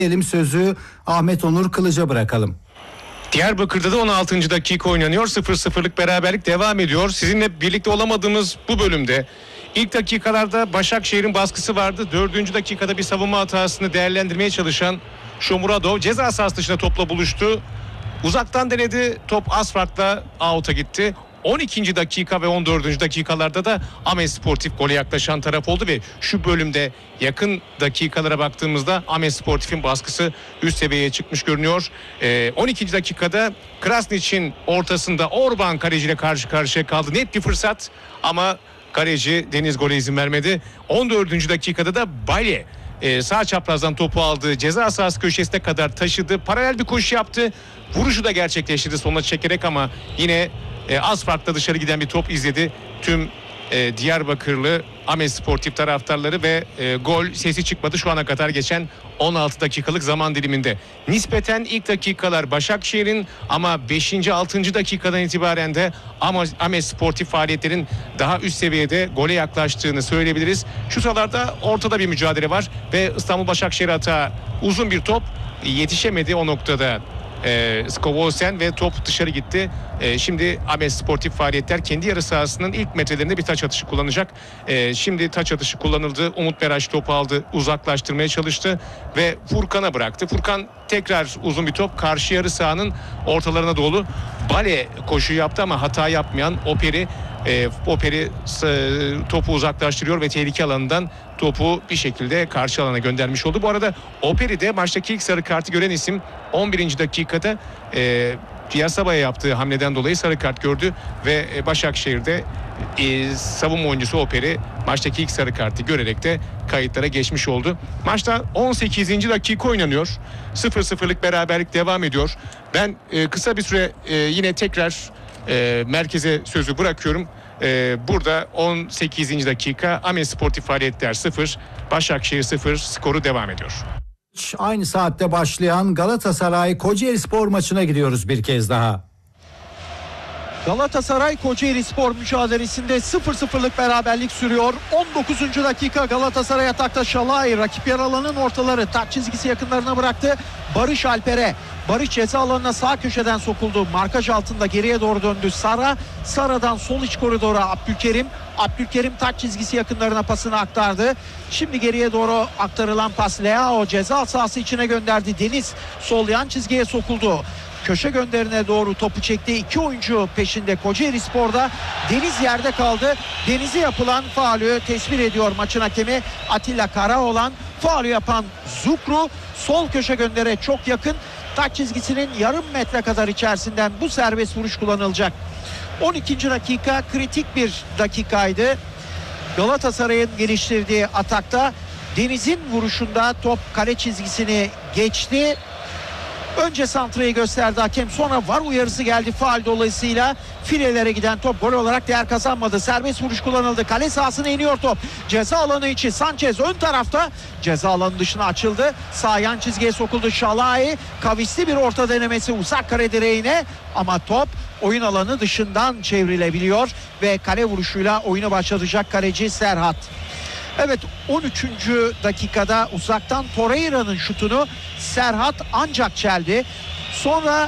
Diyelim sözü Ahmet Onur Kılıç'a bırakalım. Diyarbakır'da da 16. dakika oynanıyor. 0-0'lık beraberlik devam ediyor. Sizinle birlikte olamadığımız bu bölümde ilk dakikalarda Başakşehir'in baskısı vardı. 4. dakikada bir savunma hatasını değerlendirmeye çalışan Shomurodov ceza sahası dışında topla buluştu. Uzaktan denedi. Top az farkla out'a gitti. 12. dakika ve 14. dakikalarda da Ahmet Sportif gole yaklaşan taraf oldu ve şu bölümde yakın dakikalara baktığımızda Ahmet Sportif'in baskısı üst seviyeye çıkmış görünüyor. 12. dakikada Krasniq'in ortasında Orban kaleciyle karşı karşıya kaldı. Net bir fırsat ama kaleci Deniz gole izin vermedi. 14. dakikada da Bale sağ çaprazdan topu aldı. Ceza sahası köşesine kadar taşıdı. Paralel bir koşu yaptı. Vuruşu da gerçekleştirdi sonuna çekerek ama yine az farkla dışarı giden bir top izledi tüm Diyarbakırlı Ahmet Sportif taraftarları ve gol sesi çıkmadı şu ana kadar geçen 16 dakikalık zaman diliminde. Nispeten ilk dakikalar Başakşehir'in ama 5. 6. dakikadan itibaren de Ahmet Sportif faaliyetlerin daha üst seviyede gole yaklaştığını söyleyebiliriz. Şu sıralarda ortada bir mücadele var ve İstanbul Başakşehir hata uzun bir top yetişemedi o noktada. Skovosen ve top dışarı gitti. Şimdi Ahmet Sportif faaliyetler kendi yarı sahasının ilk metrelerinde bir taç atışı kullanacak. Şimdi taç atışı kullanıldı. Umut Meraş topu aldı. Uzaklaştırmaya çalıştı ve Furkan'a bıraktı. Furkan tekrar uzun bir top karşı yarı sahanın ortalarına doğru. Bale koşu yaptı ama hata yapmayan Operi topu uzaklaştırıyor ve tehlike alanından topu bir şekilde karşı alana göndermiş oldu. Bu arada Operi de maçtaki ilk sarı kartı gören isim. 11. dakikada Piyasaba'ya yaptığı hamleden dolayı sarı kart gördü ve Başakşehir'de savunma oyuncusu Operi maçtaki ilk sarı kartı görerek de kayıtlara geçmiş oldu. Maçta 18. dakika oynanıyor. 0-0'lık beraberlik devam ediyor. Ben kısa bir süre yine tekrar merkeze sözü bırakıyorum. Burada 18. dakika Ahmet Sportif faaliyetler 0, Başakşehir 0 skoru devam ediyor. Aynı saatte başlayan Galatasaray Kocaelispor maçına gidiyoruz bir kez daha. Galatasaray Kocaelispor mücadelesinde 0-0'lık beraberlik sürüyor. 19. dakika Galatasaray atakta Şalay rakip yer alanın ortaları taç çizgisi yakınlarına bıraktı. Barış Alper'e. Barış ceza alanına sağ köşeden sokuldu. Markaj altında geriye doğru döndü Sara. Sara'dan sol iç koridora Abdülkerim. Abdülkerim taç çizgisi yakınlarına pasını aktardı. Şimdi geriye doğru aktarılan pas Leao ceza sahası içine gönderdi. Deniz sol yan çizgiye sokuldu. Köşe gönderine doğru topu çekti. 2 oyuncu peşinde Kocaelispor'da. Deniz yerde kaldı. Deniz'e yapılan faulü tespit ediyor maçın hakemi Atilla Karaoğlan. Faulü yapan Zukru sol köşe göndere çok yakın. Taç çizgisinin yarım metre kadar içerisinden bu serbest vuruş kullanılacak. 12. dakika kritik bir dakikaydı. Galatasaray'ın geliştirdiği atakta Deniz'in vuruşunda top kale çizgisini geçti. Önce santrayı gösterdi hakem, sonra VAR uyarısı geldi faul dolayısıyla filelere giden top gol olarak değer kazanmadı. Serbest vuruş kullanıldı. Kale sahasına iniyor top. Ceza alanı içi Sanchez ön tarafta. Ceza alanı dışına açıldı. Sağ yan çizgiye sokuldu Şalay. Kavisli bir orta denemesi uzak kare direğine ama top oyun alanı dışından çevrilebiliyor ve kale vuruşuyla oyunu başlatacak kaleci Serhat. Evet, 13. dakikada uzaktan Torreira'nın şutunu Serhat ancak çeldi. Sonra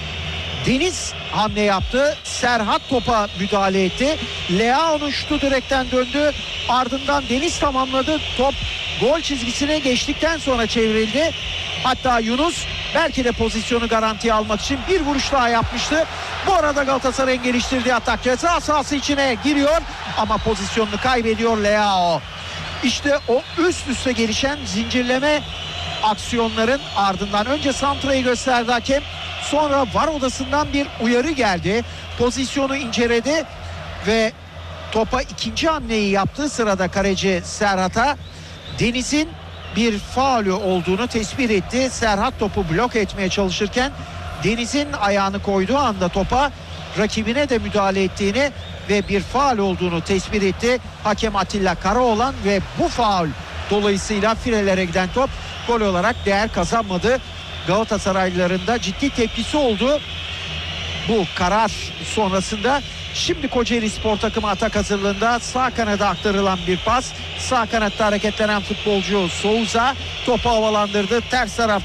Deniz hamle yaptı. Serhat topa müdahale etti. Leao'nun şutu direkten döndü. Ardından Deniz tamamladı. Top gol çizgisine geçtikten sonra çevrildi. Hatta Yunus belki de pozisyonu garantiye almak için bir vuruş daha yapmıştı. Bu arada Galatasaray'ın geliştirdiği atak ceza sahası içine giriyor ama pozisyonunu kaybediyor Leao. İşte o üst üste gelişen zincirleme aksiyonların ardından önce santrayı gösterdi hakem, sonra VAR odasından bir uyarı geldi. Pozisyonu inceledi ve topa ikinci hamleyi yaptığı sırada kaleci Serhat'a Deniz'in bir faulü olduğunu tespit etti. Serhat topu blok etmeye çalışırken Deniz'in ayağını koyduğu anda topa rakibine de müdahale ettiğini ve bir faul olduğunu tespit etti hakem Atilla Karaoğlan ve bu faul dolayısıyla filelere giden top gol olarak değer kazanmadı. Galatasaraylıların da ciddi tepkisi oldu bu karar sonrasında. Şimdi Kocaelispor takımı atak hazırlığında, sağ kanada aktarılan bir pas. Sağ kanatta hareketlenen futbolcu Souza topu havalandırdı. Ters taraf